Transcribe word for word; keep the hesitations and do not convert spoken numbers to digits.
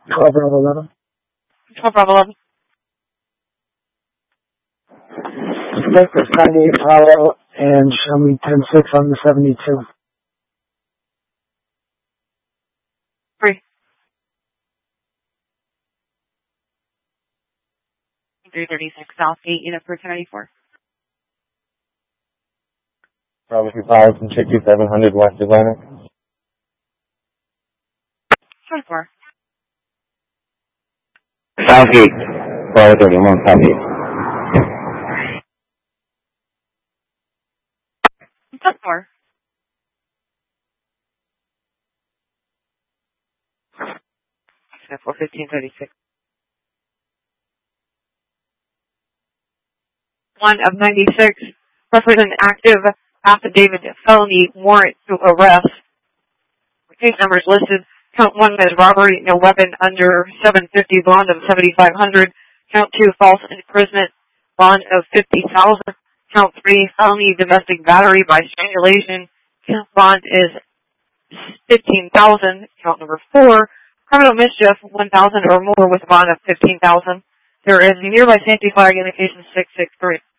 twelve Bravo eleven. twelve Bravo eleven. Take this ninety-eight Apollo and show me ten six on the seventy-two. Three. three thirty-six South eight, unit for ten ninety-four. Bravo two five from sixty-seven hundred West Atlantic. twenty-four. Southgate. Bravo thirty-one, Southgate. twenty-four. four fifteen thirty-six. One of ninety-six. Reference an active affidavit felony warrant to arrest. Case numbers listed. Count one is robbery, no weapon, under seven fifty, bond of seventy-five hundred. Count two, false imprisonment, bond of fifty thousand. Count three, felony domestic battery by strangulation. Count bond is fifteen thousand. Count number four, criminal mischief, one thousand or more with a bond of fifteen thousand. There is a nearby safety flag indication six six three.